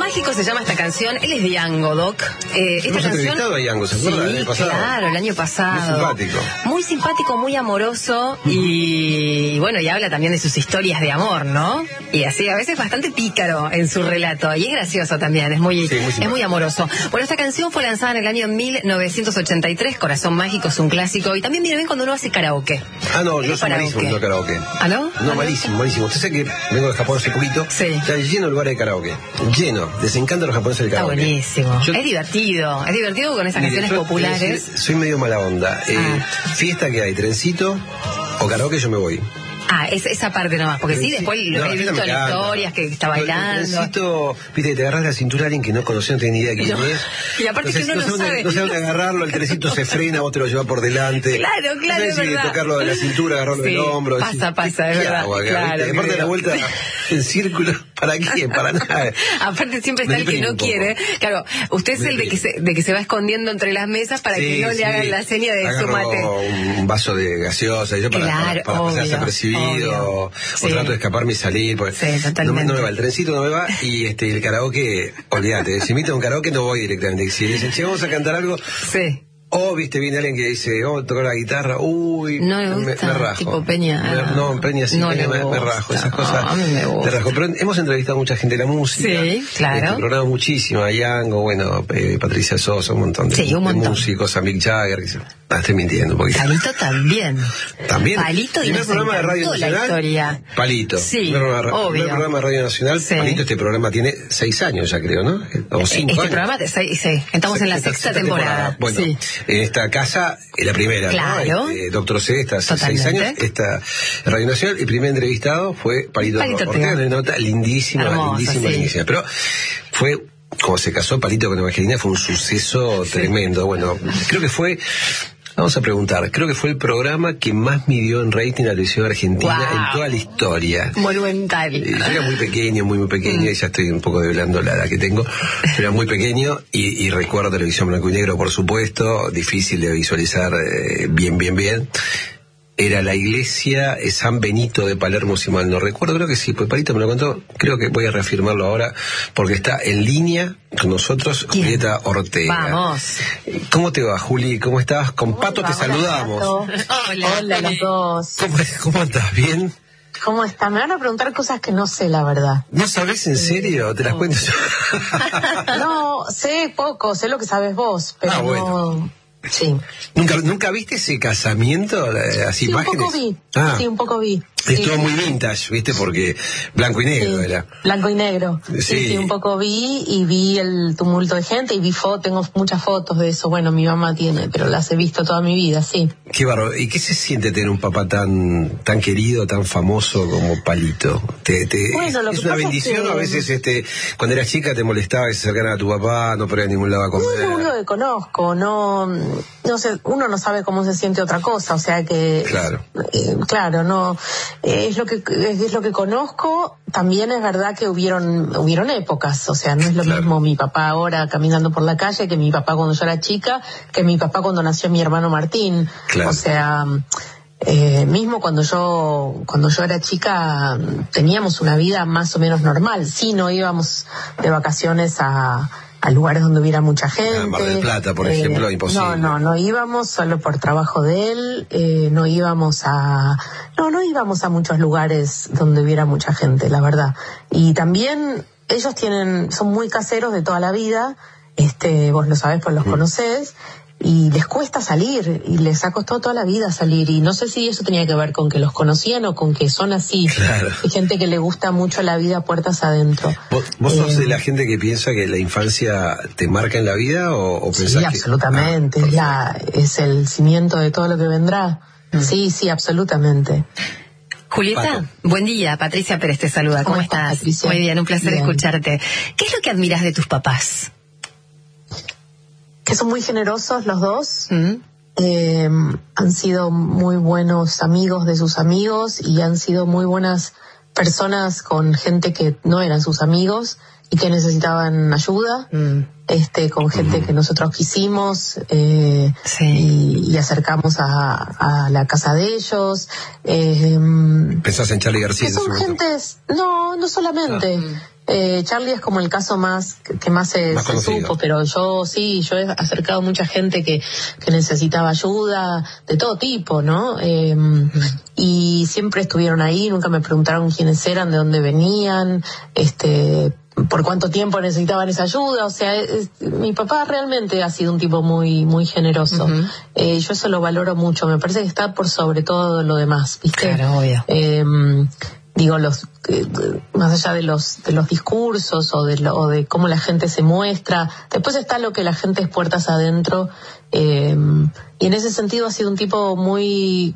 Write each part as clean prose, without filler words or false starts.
Mágico se llama esta canción. Él es Diango, Doc. Hemos entrevistado a Diango, ¿se acuerda? Sí, el año pasado. Claro, el año pasado. Muy simpático. Muy simpático, muy amoroso. Y bueno, y habla también de sus historias de amor, ¿no? Y así, a veces bastante pícaro en su relato. Y es gracioso también, es muy amoroso. Bueno, esta canción fue lanzada en el año 1983. Corazón Mágico es un clásico. Y también viene bien cuando uno hace karaoke. Ah, no, yo soy malísimo en karaoke. ¿Ah, no? No, malísimo. Usted sabe que vengo de Japón hace poquito. Sí. Está lleno de lugares de karaoke. Lleno. Les encanta a los japoneses el karaoke. Está buenísimo. Es divertido con esas canciones populares. Soy medio mala onda. Fiesta que hay, trencito o karaoke, yo me voy. Esa parte nomás, porque sí, después lo he visto en historias que está bailando. El trencito, viste, te agarras la cintura a alguien que no conoce, no tiene ni idea quién es. Y aparte que uno no sabe. No sabe dónde agarrarlo, el trencito se frena, vos te lo llevas por delante. Claro, no sabes si tocarlo de la cintura, agarrarlo del hombro. Pasa, es verdad. Claro, aparte de la vuelta en círculo, ¿para qué? Para nada. Aparte siempre está el que no quiere. Claro, usted es el de que se va escondiendo entre las mesas para que no le hagan la seña de su mate. Un vaso de gaseosa, yo para pasar desapercibido. O trato de escaparme y salir, porque no me va el trencito, no me va, y el karaoke, olvídate, si invitan a un karaoke no voy directamente, si dicen, che, vamos a cantar algo, viste, viene alguien que dice, tocar la guitarra, no me rajo. Tipo Peña. Peña sí, Peña me rajo, esas cosas. A mí me gusta. Te rajo. Pero hemos entrevistado a mucha gente de la música. Sí, claro. Programa muchísimo, a Diango, Patricia Sosa, un montón de músicos, a Mick Jagger, estoy mintiendo un poquito. Palito también. Palito y primer programa de Radio Nacional. Palito. Sí, primer programa de Radio Nacional. Sí. Palito, este programa tiene 6 años ya, creo, ¿no? O 5 años. Programa, estamos en la sexta temporada. Bueno, en esta casa, es la primera, claro. ¿no? Doctor C, está hace 6 años, esta Radio Nacional, el primer entrevistado fue Palito Ortega, una nota lindísima, lindísima. Pero fue, como se casó Palito con Evangelina, fue un suceso tremendo. Bueno, creo que fue... Vamos a preguntar, creo que fue el programa que más midió en rating a la televisión argentina en toda la historia. Monumental. Yo era muy pequeño, y ya estoy un poco develando la edad que tengo, pero era muy pequeño y recuerdo televisión blanco y negro, por supuesto, difícil de visualizar bien. Era la iglesia San Benito de Palermo, si mal no recuerdo, creo que sí, pues Palito me lo contó, creo que voy a reafirmarlo ahora, porque está en línea con nosotros Julieta Ortega. Vamos. ¿Cómo te va, Juli? ¿Cómo estás? Con Pato te saludamos. Hola los dos. ¿Cómo estás? ¿Bien? ¿Cómo está? Me van a preguntar cosas que no sé, la verdad. ¿No sabés en serio? ¿Te las cuento yo? No, sé poco, sé lo que sabes vos, pero no... Sí. ¿Nunca viste ese casamiento? Así sí, imágenes? Un poco vi. Estuvo muy vintage, ¿viste? Porque blanco y negro era. Blanco y negro. Sí, un poco vi y vi el tumulto de gente y tengo muchas fotos de eso. Bueno, mi mamá tiene, pero las he visto toda mi vida, sí. Qué bárbaro. ¿Y qué se siente tener un papá tan querido, tan famoso como Palito? Bueno, ¿Es una bendición o a veces cuando eras chica te molestaba que se sacaran a tu papá, no podías a ningún lado a comer? No es lo único que conozco, no sé, uno no sabe cómo se siente otra cosa, o sea que... Claro, no... Es lo que conozco. También es verdad que hubieron épocas, o sea, no es lo mismo mi papá ahora caminando por la calle que mi papá cuando yo era chica, que mi papá cuando nació mi hermano Martín. O sea, mismo cuando yo era chica teníamos una vida más o menos normal. Sí, no íbamos de vacaciones a lugares donde hubiera mucha gente. Mar del Plata, por ejemplo, imposible. No íbamos solo por trabajo de él, no íbamos a muchos lugares donde hubiera mucha gente, la verdad. Y también ellos son muy caseros de toda la vida, vos lo sabés, pues los conocés, y les cuesta salir, y les ha costado toda la vida salir, y no sé si eso tenía que ver con que los conocían o con que son así. Hay gente que le gusta mucho la vida puertas adentro. ¿Vos sos de la gente que piensa que la infancia te marca en la vida o pensás sí, absolutamente, es el cimiento de todo lo que vendrá. Sí, absolutamente. Julieta, Pato. Buen día, Patricia Pérez te saluda, ¿cómo estás? Patricia? Muy bien, un placer escucharte. ¿Qué es lo que admiras de tus papás? Que son muy generosos los dos, han sido muy buenos amigos de sus amigos y han sido muy buenas personas con gente que no eran sus amigos y que necesitaban ayuda. con gente que nosotros quisimos, y acercamos a la casa de ellos. ¿Pensás en Charly García? Son gentes, no solamente. Charly es como el caso que más se supo, pero yo he acercado mucha gente que necesitaba ayuda de todo tipo, ¿no? Y siempre estuvieron ahí, nunca me preguntaron quiénes eran, de dónde venían, por cuánto tiempo necesitaban esa ayuda. O sea, mi papá realmente ha sido un tipo muy muy generoso. Yo eso lo valoro mucho, me parece que está por sobre todo lo demás, ¿viste? Claro, obvio. Digo, más allá de los discursos o de cómo la gente se muestra, después está lo que la gente es puertas adentro, y en ese sentido ha sido un tipo muy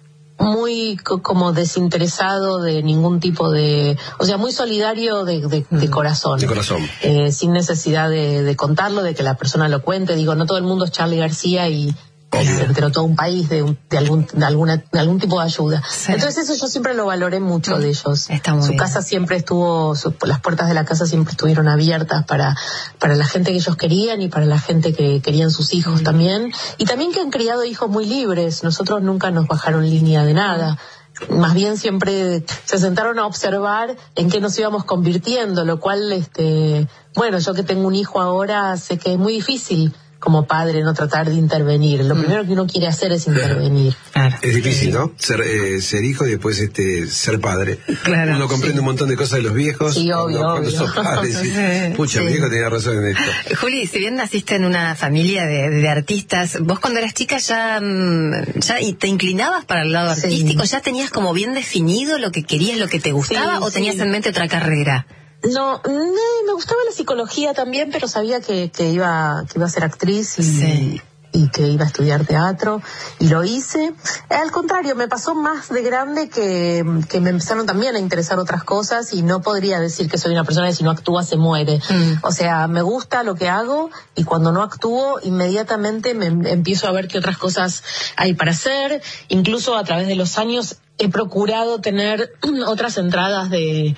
como desinteresado de ningún tipo o sea, muy solidario de corazón. De corazón. Sin necesidad de contarlo, de que la persona lo cuente. Digo, no todo el mundo es Charly García y se enteró todo un país de algún tipo de ayuda. Sí. Entonces eso yo siempre lo valoré mucho de ellos. Su casa siempre las puertas de la casa siempre estuvieron abiertas para la gente que ellos querían y para la gente que querían sus hijos también. Y también que han criado hijos muy libres. Nosotros nunca nos bajaron línea de nada. Más bien siempre se sentaron a observar en qué nos íbamos convirtiendo, lo cual, bueno, yo que tengo un hijo ahora sé que es muy difícil como padre no tratar de intervenir. Lo primero que uno quiere hacer es intervenir. Claro. Es difícil, ¿no? Ser hijo y después ser padre. Claro. Uno comprende un montón de cosas de los viejos. Sí, obvio. Cuando sos padre, pucha, mi hijo tenía razón en esto. Juli, si bien naciste en una familia de artistas, vos cuando eras chica ya te inclinabas para el lado artístico, ya tenías como bien definido lo que querías, lo que te gustaba, o tenías en mente otra carrera. No, me gustaba la psicología también, pero sabía que iba a ser actriz y que iba a estudiar teatro, y lo hice. Al contrario, me pasó más de grande que me empezaron también a interesar otras cosas, y no podría decir que soy una persona que si no actúa se muere. O sea, me gusta lo que hago, y cuando no actúo inmediatamente me empiezo a ver qué otras cosas hay para hacer. Incluso a través de los años he procurado tener otras entradas de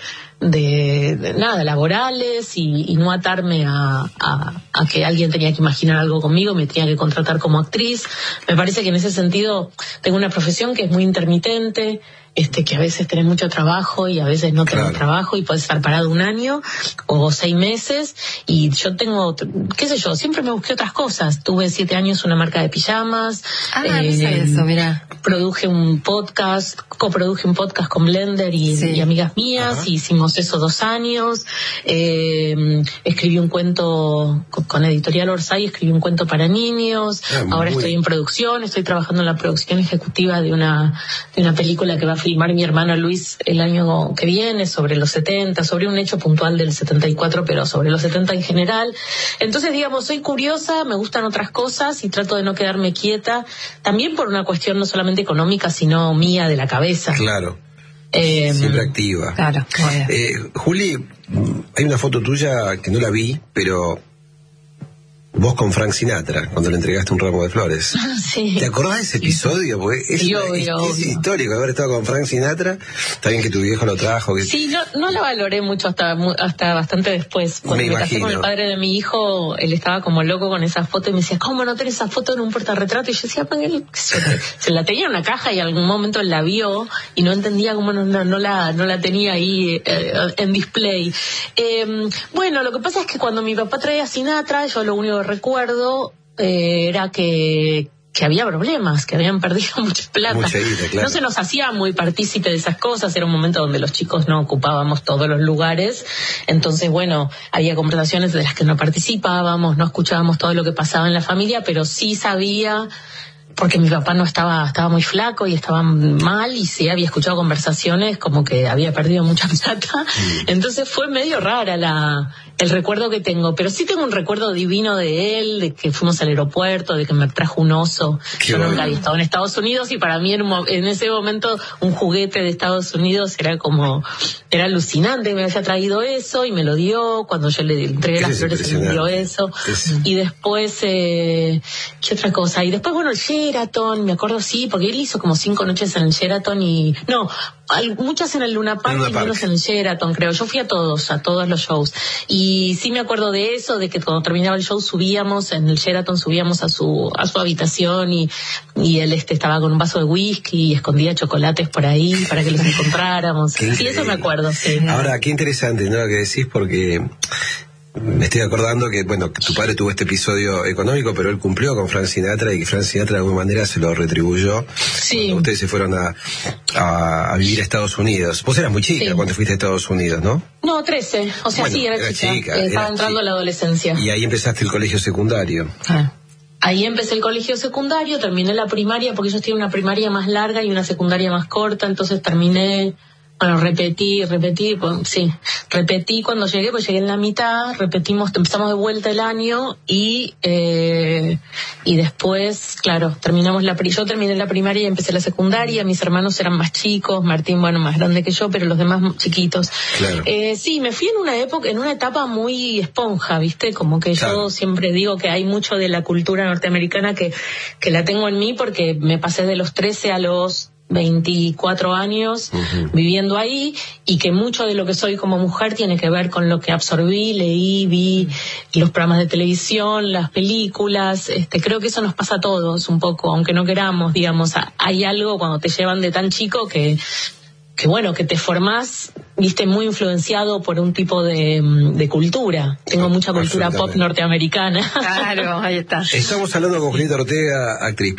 laborales, y no atarme a que alguien tenía que imaginar algo conmigo, me tenía que contratar como actriz. Me parece que en ese sentido tengo una profesión que es muy intermitente, que a veces tenés mucho trabajo y a veces no tenés trabajo, y podés estar parado 1 año o 6 meses, y yo tengo, qué sé yo, siempre me busqué otras cosas. Tuve 7 años una marca de pijamas, eso, mira. coproduje un podcast con Blender y amigas mías. Y hicimos eso 2 años. Escribí un cuento con Editorial Orsay, escribí un cuento para niños. Ahora estoy en producción, estoy trabajando en la producción ejecutiva de una película que va a filmar mi hermano Luis el año que viene, sobre los 70, sobre un hecho puntual del 74, pero sobre los 70 en general. Entonces, digamos, soy curiosa, me gustan otras cosas y trato de no quedarme quieta, también por una cuestión no solamente económica, sino mía, de la cabeza. Claro. Siempre activa. Claro. Juli, hay una foto tuya que no la vi, pero vos con Frank Sinatra, cuando le entregaste un ramo de flores. Sí. ¿Te acordás de ese episodio? Porque es histórico haber estado con Frank Sinatra. Está bien que tu viejo lo trajo. Sí, no lo valoré mucho hasta bastante después. Cuando me casé con el padre de mi hijo, él estaba como loco con esa foto y me decía, ¿cómo no tenés esa foto en un portarretrato? Y yo decía, se la tenía en una caja y en algún momento la vio y no entendía cómo no la tenía ahí en display. Bueno, lo que pasa es que cuando mi papá traía a Sinatra, yo lo único que recuerdo era que había problemas, que habían perdido mucha plata. Mucha vida, claro. No se nos hacía muy partícipe de esas cosas, era un momento donde los chicos no ocupábamos todos los lugares, entonces bueno, había conversaciones de las que no participábamos, no escuchábamos todo lo que pasaba en la familia, pero sí sabía, porque mi papá estaba muy flaco y estaba mal, y sí había escuchado conversaciones como que había perdido mucha plata. Entonces fue medio rara el recuerdo que tengo, pero sí tengo un recuerdo divino de él, de que fuimos al aeropuerto, de que me trajo un oso. Yo nunca había estado en Estados Unidos, y para mí en ese momento un juguete de Estados Unidos era alucinante. Me había traído eso y me lo dio. Cuando yo le entregué las flores, me dio eso. Y después ¿qué otra cosa? Y después, bueno, el Sheraton, me acuerdo, sí, porque él hizo como 5 noches en el Sheraton, y no, muchas en el Luna Park y menos en el Sheraton, creo. Yo fui a todos los shows. Y sí me acuerdo de eso, de que cuando terminaba el show subíamos, en el Sheraton subíamos a su habitación y él estaba con un vaso de whisky y escondía chocolates por ahí para que los encontráramos. Sí, eso me acuerdo, sí. Ahora, qué interesante, ¿no? Lo que decís, porque me estoy acordando que, bueno, tu padre tuvo este episodio económico, pero él cumplió con Frank Sinatra y que Frank Sinatra de alguna manera se lo retribuyó. Sí. Ustedes se fueron a vivir a Estados Unidos. Vos eras muy chica cuando fuiste a Estados Unidos, ¿no? No, 13. O sea, bueno, sí, era chica. Estaba entrando a la adolescencia. Y ahí empezaste el colegio secundario. Ahí empecé el colegio secundario, terminé la primaria, porque ellos tienen una primaria más larga y una secundaria más corta, entonces terminé... Bueno, repetí cuando llegué, pues llegué en la mitad, empezamos de vuelta el año y después, claro, yo terminé la primaria y empecé la secundaria, mis hermanos eran más chicos, Martín, bueno, más grande que yo, pero los demás chiquitos. Claro. Sí, me fui en una etapa muy esponja, ¿viste? Como que yo siempre digo que hay mucho de la cultura norteamericana que la tengo en mí porque me pasé de los 13 a los 24 años viviendo ahí y que mucho de lo que soy como mujer tiene que ver con lo que absorbí, leí, vi los programas de televisión, las películas. Creo que eso nos pasa a todos un poco, aunque no queramos, digamos. Hay algo cuando te llevan de tan chico que bueno, que te formás, viste, muy influenciado por un tipo de cultura. Tengo mucha cultura pop norteamericana. Claro, ahí está. Estamos hablando con Julieta Ortega, actriz.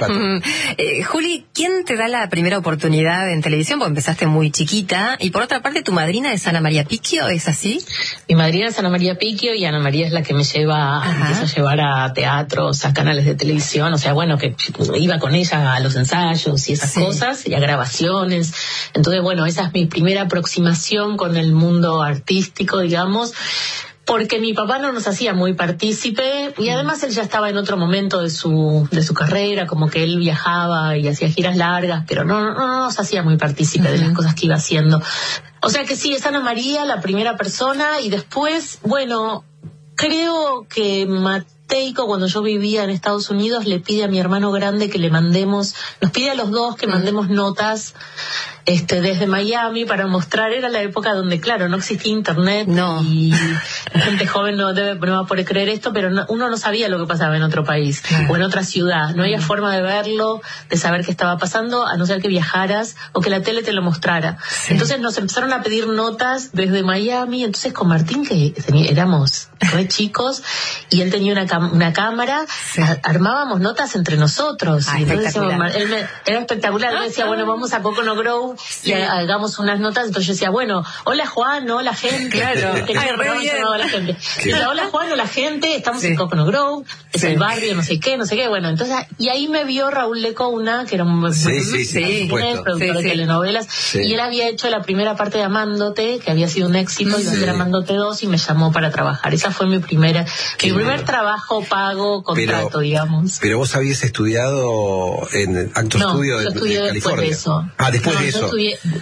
Juli, ¿quién te da la primera oportunidad en televisión? Porque empezaste muy chiquita. Y por otra parte, ¿tu madrina es Ana María Picchio? ¿Es así? Mi madrina es Ana María Picchio y Ana María es la que me empieza a llevar a teatros, a canales de televisión. O sea, bueno, que iba con ella a los ensayos y esas cosas, y a grabaciones. Entonces, bueno, esa es mi primera aproximación con el mundo artístico, digamos, porque mi papá no nos hacía muy partícipe y además él ya estaba en otro momento de su carrera, como que él viajaba y hacía giras largas, pero no nos hacía muy partícipe de las cosas que iba haciendo. O sea que sí, es Ana María la primera persona y después, bueno, creo que Mateico, cuando yo vivía en Estados Unidos, le pide a mi hermano grande que nos pide a los dos que mandemos notas desde Miami para mostrar. Era la época donde, claro, no existía internet y la gente joven no va a poder creer esto, pero uno no sabía lo que pasaba en otro país o en otra ciudad. No había forma de verlo, de saber qué estaba pasando, a no ser que viajaras o que la tele te lo mostrara. Entonces nos empezaron a pedir notas desde Miami. Entonces con Martín, que éramos re chicos, y él tenía una cámara, armábamos notas entre nosotros. Y entonces era espectacular. Él me decía, bueno, vamos a Pocono Grove y hagamos unas notas. Entonces yo decía, bueno, hola Juan, hola gente. Claro. La gente. Hola Juan, hola gente, estamos en Pocono Grove, es el barrio, no sé qué. Bueno, entonces, y ahí me vio Raúl Lecona, que era un productor de telenovelas, y él había hecho la primera parte de Amándote, que había sido un éxito, y era Amándote 2, y me llamó para trabajar. Esa fue mi primer trabajo pago, contrato, digamos. Pero vos habías estudiado en Acto Studio en California. Después de eso. Después de eso.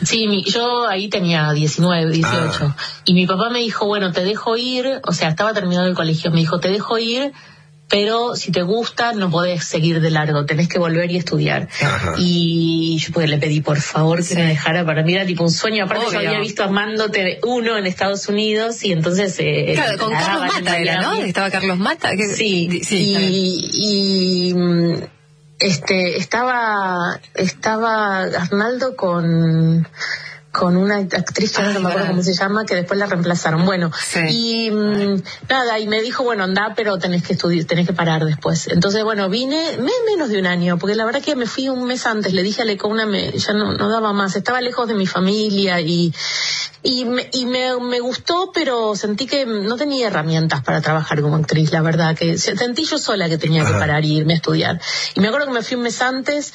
Yo ahí tenía 19, 18. Y mi papá me dijo, bueno, te dejo ir, o sea, estaba terminado el colegio, me dijo, te dejo ir, pero si te gusta no podés seguir de largo, tenés que volver y estudiar. Y yo pues le pedí por favor que me dejara, para mí era tipo un sueño. Aparte yo había visto Amándote 1 en Estados Unidos y entonces claro, con Carlos Mata era, ¿no? Estaba Carlos Mata. Estaba Arnaldo con una actriz que no me acuerdo cómo se llama, que después la reemplazaron. Bueno, y nada, y me dijo, bueno, anda, pero tenés que parar después. Entonces, bueno, vine menos de un año, porque la verdad que me fui un mes antes, le dije a Lecona, ya no daba más, estaba lejos de mi familia y me gustó, pero sentí que no tenía herramientas para trabajar como actriz, la verdad, que sentí yo sola que tenía que parar y irme a estudiar. Y me acuerdo que me fui un mes antes,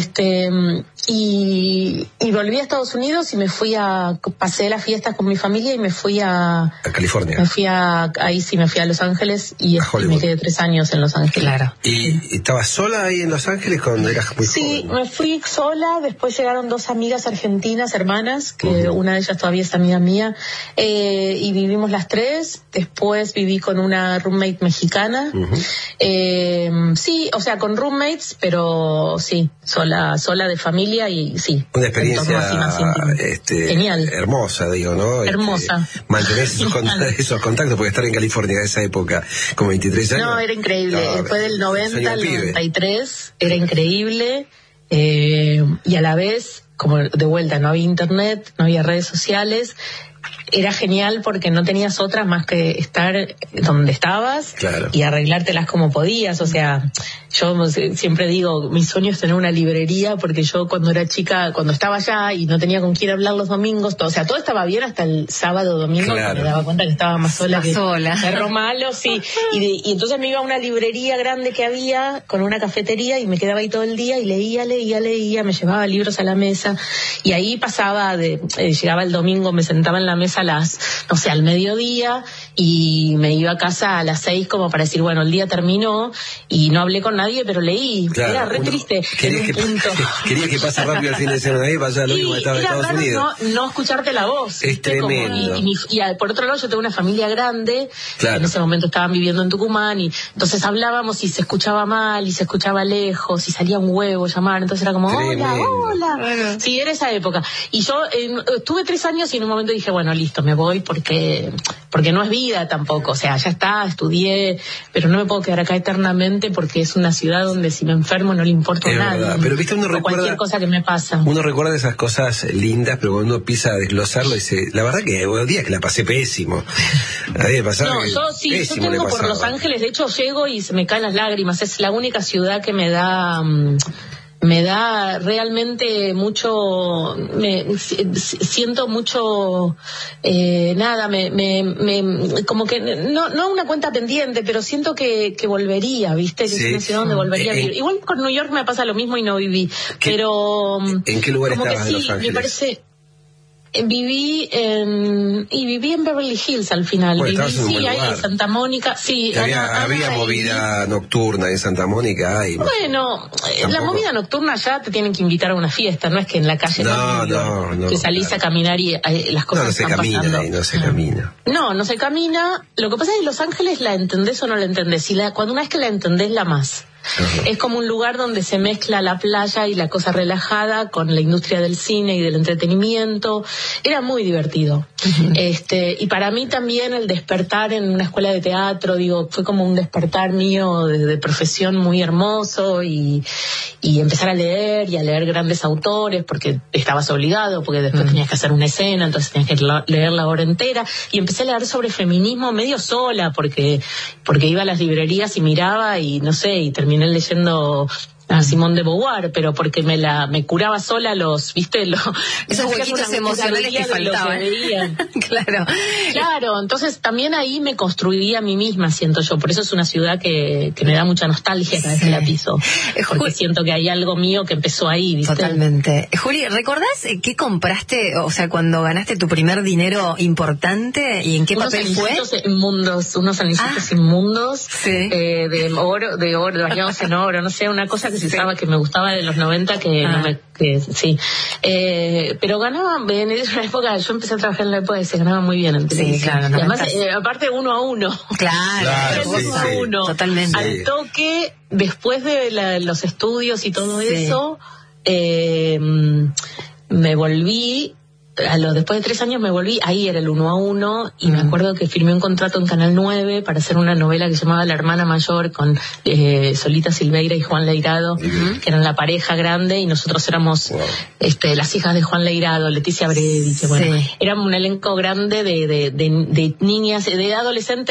y volví a Estados Unidos y pasé las fiestas con mi familia y me fui a California. Me fui a Los Ángeles y me quedé 3 años en Los Ángeles. Claro. ¿Y estabas sola ahí en Los Ángeles cuando eras muy joven? Sí, me fui sola, después llegaron 2 amigas argentinas, hermanas, que una de ellas todavía esta amiga mía, y vivimos las tres. Después viví con una roommate mexicana. Sí, o sea, con roommates, pero sí, sola de familia y sí. Una experiencia genial, hermosa, digo, ¿no? Hermosa. Mantener esos contactos, porque estar en California en esa época, con 23 años. No, era increíble. Después del 90 al 93, era increíble. Y a la vez, como de vuelta, no había internet, no había redes sociales. Era genial porque no tenías otra más que estar donde estabas, claro, y arreglártelas como podías. O sea, yo siempre digo, mi sueño es tener una librería, porque yo cuando era chica, cuando estaba allá y no tenía con quién hablar los domingos, todo estaba bien hasta el sábado, domingo, claro, que me daba cuenta que estaba más sola que perro malo, sí. Y entonces me iba a una librería grande que había, con una cafetería, y me quedaba ahí todo el día y leía, me llevaba libros a la mesa, y ahí pasaba llegaba el domingo, me sentaba en la mesa al mediodía, y me iba a casa a las 6 como para decir, bueno, el día terminó, y no hablé con nadie, pero leí. Era re triste. Quería que pase rápido el fin de semana y pasara lo mismo que estaba en Estados Unidos. No escucharte la voz. Es tremendo. Y por otro lado, yo tengo una familia grande, claro, que en ese momento estaban viviendo en Tucumán, y entonces hablábamos y se escuchaba mal, y se escuchaba lejos, y salía un huevo llamar, entonces era como, hola. Bueno. Sí, era esa época. Y yo estuve 3 años y en un momento dije, bueno, listo, me voy porque no es vida tampoco. O sea, ya está, estudié, pero no me puedo quedar acá eternamente, porque es una ciudad donde si me enfermo no le importa a nadie. Verdad. Pero viste, uno recuerda cualquier cosa que me pasa. Uno recuerda esas cosas lindas, pero cuando uno empieza a desglosarlo dice, la verdad que hubo días que la pasé pésimo. Yo tengo por Los Ángeles, de hecho llego y se me caen las lágrimas. Es la única ciudad que me da realmente mucho, siento mucho, como que, no una cuenta pendiente, pero siento que volvería, ¿viste? Que es una ciudad donde volvería a vivir. Igual con New York me pasa lo mismo y no viví, pero... ¿En qué lugar estabas en Los Ángeles? Me parece... Viví en Beverly Hills al final. Bueno, viví en Santa Mónica. Sí, había movida nocturna en Santa Mónica. Bueno, la movida nocturna ya te tienen que invitar a una fiesta, no es que en la calle no, que salís a caminar y las cosas no se están camina pasando. Ahí, no se camina. No se camina. Lo que pasa es que Los Ángeles la entendés o no la entendés. Cuando una vez que la entendés, la amás. Es como un lugar donde se mezcla la playa y la cosa relajada con la industria del cine y del entretenimiento. Era muy divertido. Y para mí también el despertar en una escuela de teatro, fue como un despertar mío de profesión muy hermoso, y empezar a leer grandes autores, porque estabas obligado, porque después tenías que hacer una escena, entonces tenías que leer la obra entera, y empecé a leer sobre feminismo medio sola, porque iba a las librerías y miraba y no sé, y terminé leyendo a Simone de Beauvoir, pero porque me curaba sola esos huequitos emocionales que faltaban. Claro, entonces también ahí me construí a mí misma, siento yo. Por eso es una ciudad que me da mucha nostalgia cada vez que la piso, porque siento que hay algo mío que empezó ahí, ¿viste? Totalmente. Juli, ¿recordás qué compraste, o sea, cuando ganaste tu primer dinero importante, y en qué papel fue? Unos anillitos inmundos, de oro, bañados en oro, no sé, una cosa que se usaba, que me gustaba de los 90, pero ganaba en esa época. Yo empecé a trabajar en la época y se ganaba muy bien en televisión. Claro, y además, aparte 1 a 1. Claro, 1 a 1. Totalmente. Al toque, después de los estudios y todo eso, me volví. Después de 3 años me volví, ahí era el 1 a 1, y me acuerdo que firmé un contrato en Canal 9 para hacer una novela que se llamaba La Hermana Mayor, con Solita Silveira y Juan Leirado, que eran la pareja grande, y nosotros éramos las hijas de Juan Leirado, Leticia Bredi, éramos un elenco grande de niñas, de adolescentes